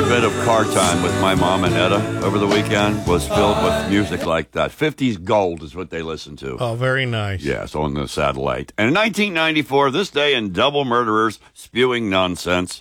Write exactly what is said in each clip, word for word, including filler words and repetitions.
bit of car time with my mom and Etta over the weekend was filled with music like that. fifties gold is what they listen to. Oh, very nice. Yes, on the satellite. And in nineteen ninety-four, this day in Double Murderers Spewing Nonsense,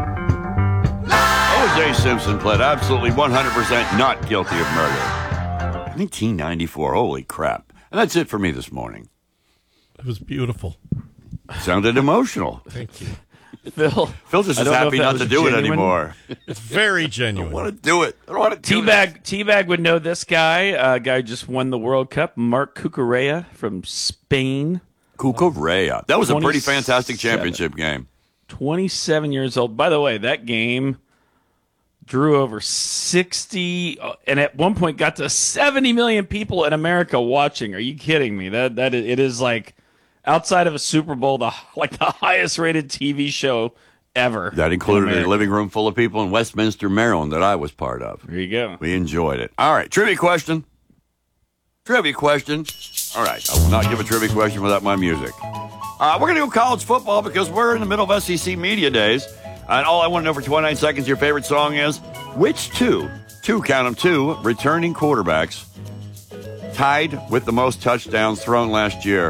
O J Simpson pled absolutely one hundred percent not guilty of murder. nineteen ninety-four, holy crap. And that's it for me this morning. It was beautiful. Sounded emotional. Thank you. Phil, Phil just is happy not to do genuine. it anymore. It's very genuine. I don't want to do it. I don't want to do Teabag, it. Teabag would know this guy. Uh, guy who just won the World Cup. Mark Cucurella from Spain. Cucurella. That was a pretty fantastic twenty-seven championship game. twenty-seven years old. By the way, that game drew over sixty, and at one point got to seventy million people in America watching. Are you kidding me? That that is, it is like outside of a Super Bowl, the like the highest rated T V show ever. That included a living room full of people in Westminster, Maryland that I was part of. There you go. We enjoyed it. All right, trivia question. Trivia question. All right, I will not give a trivia question without my music. Uh, we're going to go college football because we're in the middle of S E C media days. And all I want to know for twenty-nine seconds, your favorite song is, which two, two, count them, two, returning quarterbacks tied with the most touchdowns thrown last year?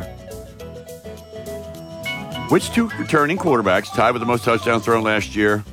Which two returning quarterbacks tied with the most touchdowns thrown last year?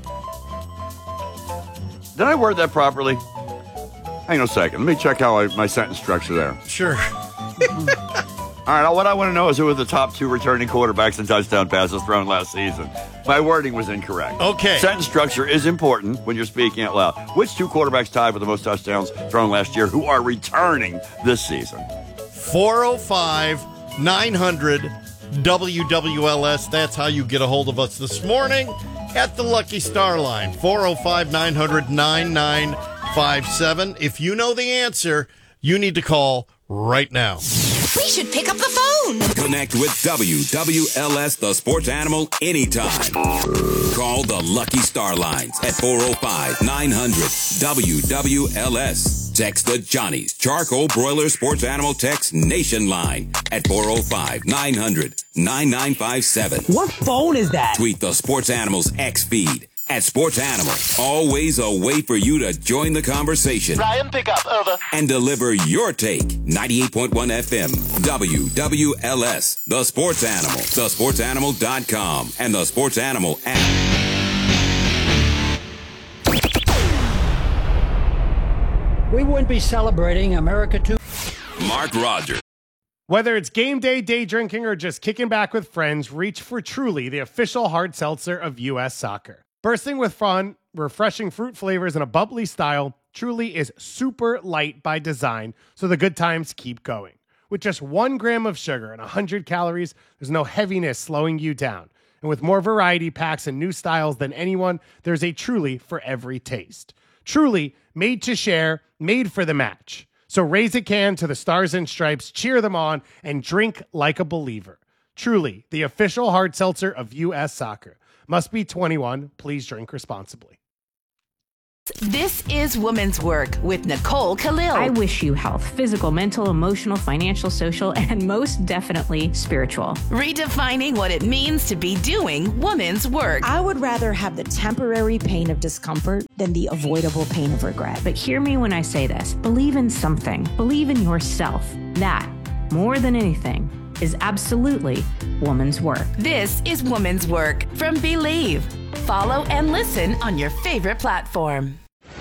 Did I word that properly? Hang on a second. Let me check how I, my sentence structure there. Sure. All right, what I want to know is who were the top two returning quarterbacks and touchdown passes thrown last season. My wording was incorrect. Okay. Sentence structure is important when you're speaking out loud. Which two quarterbacks tied with the most touchdowns thrown last year who are returning this season? four oh five, nine hundred, W W L S. That's how you get a hold of us this morning at the Lucky Star line. four oh five, nine hundred, ninety-nine fifty-seven. If you know the answer, you need to call right now. We should pick up the phone. Connect with W W L S, the sports animal, anytime. Call the Lucky Star lines at four oh five, nine hundred, W W L S. Text the Johnny's Charcoal Broiler Sports Animal Text Nation line at four oh five, nine hundred, ninety-nine fifty-seven. What phone is that? Tweet the Sports Animals X feed at Sports Animal. Always a way for you to join the conversation. Ryan, pick up, over. And deliver your take. ninety-eight point one F M, W W L S, The Sports Animal, the sports animal dot com, and the Sports Animal app. We wouldn't be celebrating America too. Mark Rogers. Whether it's game day, day drinking, or just kicking back with friends, reach for Truly, the official hard seltzer of U S Soccer. Bursting with fun, refreshing fruit flavors, and a bubbly style, Truly is super light by design, so the good times keep going. With just one gram of sugar and one hundred calories, there's no heaviness slowing you down. And with more variety packs and new styles than anyone, there's a Truly for every taste. Truly, made to share, made for the match. So raise a can to the Stars and Stripes, cheer them on, and drink like a believer. Truly, the official hard seltzer of U S Soccer. Must be twenty-one. Please drink responsibly. This is Woman's Work with Nicole Khalil. I wish you health, physical, mental, emotional, financial, social, and most definitely spiritual. Redefining what it means to be doing woman's work. I would rather have the temporary pain of discomfort than the avoidable pain of regret. But hear me when I say this. Believe in something. Believe in yourself. That, more than anything, is absolutely woman's work. This is Woman's Work from Believe. Follow and listen on your favorite platform.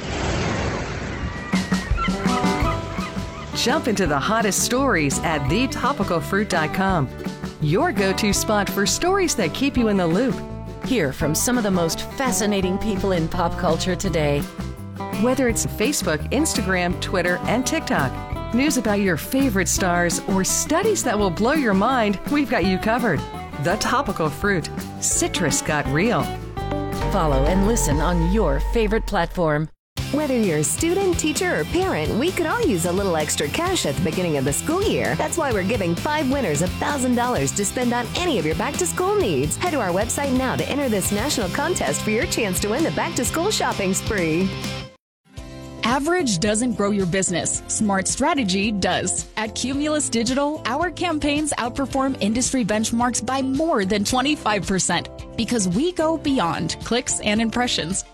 Jump into the hottest stories at the topical fruit dot com. Your go-to spot for stories that keep you in the loop. Hear from some of the most fascinating people in pop culture today. Whether it's Facebook, Instagram, Twitter, and TikTok, news about your favorite stars, or studies that will blow your mind, we've got you covered. The Topical Fruit. Citrus got real. Follow and listen on your favorite platform. Whether you're a student, teacher, or parent, we could all use a little extra cash at the beginning of the school year. That's why we're giving five winners one thousand dollars to spend on any of your back-to-school needs. Head to our website now to enter this national contest for your chance to win the back-to-school shopping spree. Average doesn't grow your business. Smart strategy does. At Cumulus Digital, our campaigns outperform industry benchmarks by more than twenty-five percent because we go beyond clicks and impressions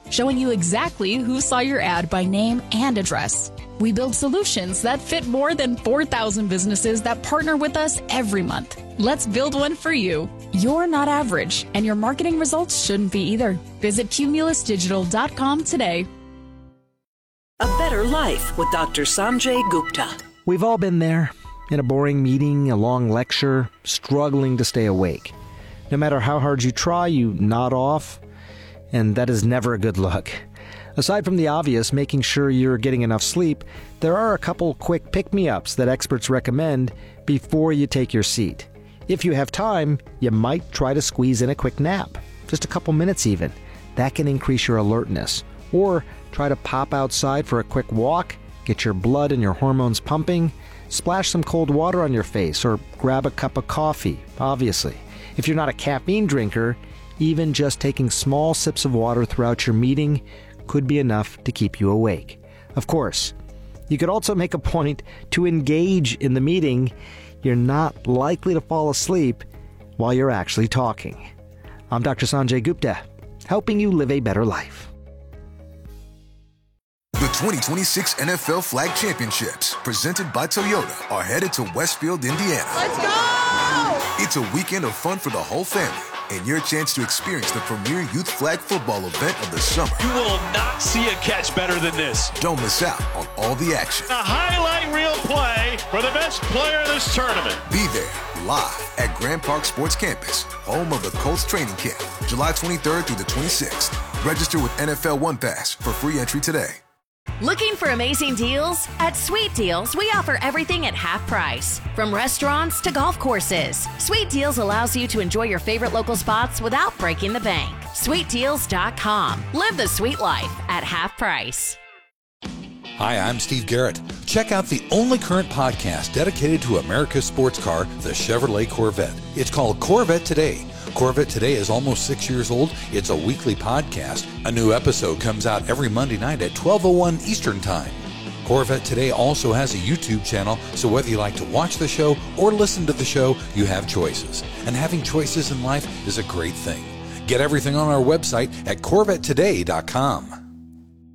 showing you exactly who saw your ad by name and address. We build solutions that fit more than four thousand businesses that partner with us every month. Let's build one for you. You're not average, and your marketing results shouldn't be either. Visit cumulus digital dot com today. A Better Life with Doctor Sanjay Gupta. We've all been there, in a boring meeting, a long lecture, struggling to stay awake. No matter how hard you try, you nod off, and that is never a good look. Aside from the obvious, making sure you're getting enough sleep, there are a couple quick pick-me-ups that experts recommend before you take your seat. If you have time, you might try to squeeze in a quick nap, just a couple minutes even. That can increase your alertness. Or try to pop outside for a quick walk, get your blood and your hormones pumping, splash some cold water on your face, or grab a cup of coffee, obviously. If you're not a caffeine drinker, even just taking small sips of water throughout your meeting could be enough to keep you awake. Of course, you could also make a point to engage in the meeting. You're not likely to fall asleep while you're actually talking. I'm Doctor Sanjay Gupta, helping you live a better life. The twenty twenty-six N F L Flag Championships, presented by Toyota, are headed to Westfield, Indiana. Let's go! It's a weekend of fun for the whole family, and your chance to experience the premier youth flag football event of the summer. You will not see a catch better than this. Don't miss out on all the action. A highlight reel play for the best player in this tournament. Be there, live at Grand Park Sports Campus, home of the Colts training camp, July twenty-third through the twenty-sixth. Register with N F L One Pass for free entry today. Looking for amazing deals? At Sweet Deals, we offer everything at half price. From restaurants to golf courses, Sweet Deals allows you to enjoy your favorite local spots without breaking the bank. sweet deals dot com. Live the sweet life at half price. Hi, I'm Steve Garrett. Check out the only current podcast dedicated to America's sports car, the Chevrolet Corvette. It's called Corvette Today. Corvette Today is almost six years old. It's a weekly podcast. A new episode comes out every Monday night at twelve oh one Eastern Time. Corvette Today also has a YouTube channel, so whether you like to watch the show or listen to the show, you have choices. And having choices in life is a great thing. Get everything on our website at corvette today dot com.